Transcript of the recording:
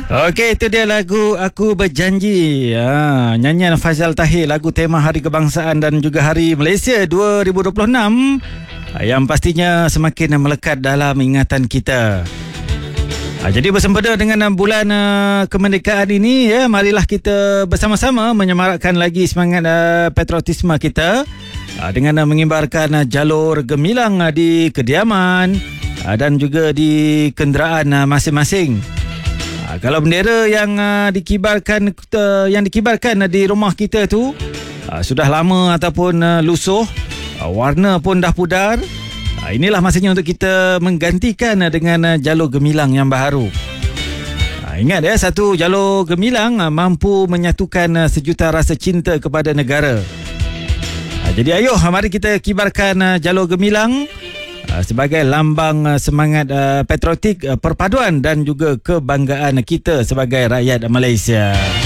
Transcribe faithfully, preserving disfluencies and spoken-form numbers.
Okey, itu dia lagu Aku Berjanji. Ha, nyanyian Faizal Tahir, lagu tema Hari Kebangsaan dan juga Hari Malaysia dua ribu dua puluh enam yang pastinya semakin melekat dalam ingatan kita. Ha, jadi bersempena dengan bulan uh, kemerdekaan ini, ya, marilah kita bersama-sama menyemarakkan lagi semangat uh, patriotisme kita uh, dengan uh, mengibarkan uh, jalur gemilang uh, di kediaman uh, dan juga di kenderaan uh, masing-masing. Uh, kalau bendera yang uh, dikibarkan uh, yang dikibarkan uh, di rumah kita tu uh, sudah lama ataupun uh, lusuh, uh, warna pun dah pudar. Inilah masanya untuk kita menggantikan dengan jalur gemilang yang baru. Ingat ya, satu jalur gemilang mampu menyatukan sejuta rasa cinta kepada negara. Jadi ayo, mari kita kibarkan jalur gemilang sebagai lambang semangat patriotik, perpaduan dan juga kebanggaan kita sebagai rakyat Malaysia.